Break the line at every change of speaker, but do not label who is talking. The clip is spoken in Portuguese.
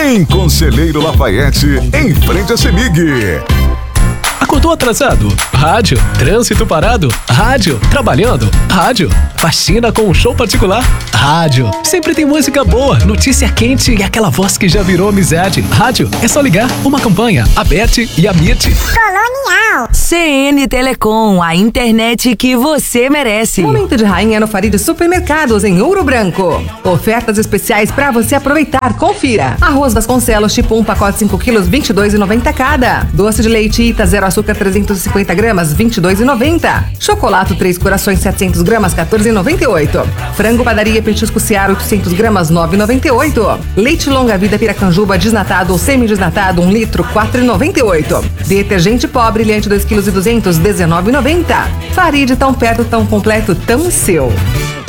em Conselheiro Lafayette, em frente a CEMIG.
Acordou atrasado? Rádio. Trânsito parado? Rádio. Trabalhando? Rádio. Faxina com um show particular? Rádio. Sempre tem música boa, notícia quente e aquela voz que já virou amizade. Rádio. É só ligar. Uma campanha. A Beth e a Mirth.
Colonial.
CN Telecom, a internet que você merece.
Momento de rainha no Farid Supermercados, em Ouro Branco. Ofertas especiais pra você aproveitar. Confira. Arroz Vasconcelos, tipo 1 pacote 5 quilos, R$ 22,90 cada. Doce de leite Ita, 0 açúcar, 350 gramas, R$ 22,90. Chocolate 3 corações, 700 gramas, R$ 14,98. Frango padaria petisco Seara, 800 gramas, R$ 9,98. Leite longa vida Piracanjuba, desnatado ou semi-desnatado, 1 litro, R$ 4,98. Detergente pó brilhante, 2,2 kg, R$ 19,90. Farid, tão perto, tão completo, tão seu.